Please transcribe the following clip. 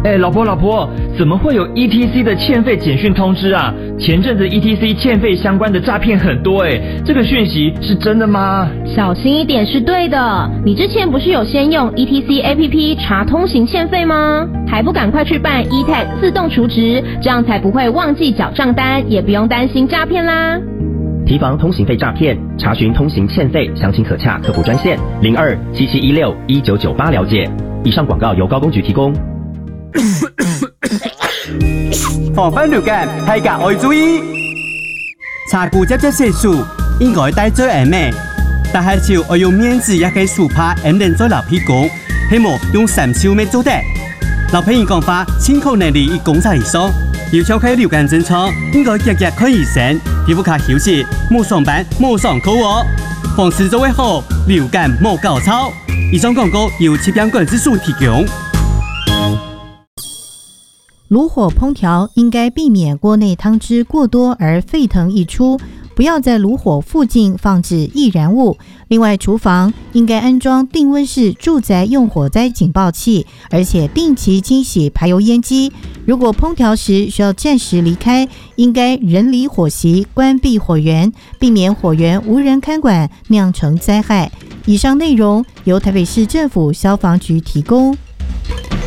老婆，怎么会有 ETC 的欠费简讯通知啊？前阵子 ETC 欠费相关的诈骗很多这个讯息是真的吗？ 小心一点是对的。你之前不是有先用 ETC APP 查通行欠费吗？还不赶快去办 eTag 自动储值，这样才不会忘记缴账单，也不用担心诈骗啦。 提防通行费诈骗，查询通行欠费，详情可洽客服专线0277161998了解。以上广告由高工局提供。 防范流感，大家要注意。查顾接色素应該戴最嚴咩，但係就要用面子也可以super M人做老屁股，希望用3手咩做得。老朋友講法，清口能力1公尺以上，要超開流感症狀，應該日日看醫生，皮膚卡休息，冇上班冇上課哦。防治做會好，流感冇搞錯。以上廣告由疾病管制署提供。 爐火烹調應該避免鍋內湯汁過多而沸騰溢出，不要在爐火附近放置易燃物。另外，廚房應該安裝定溫式住宅用火災警報器，而且定期清洗排油煙機。如果烹調時需要暫時離開，應該人離火席，關閉火源，避免火源無人看管釀成災害。以上內容由台北市政府消防局提供。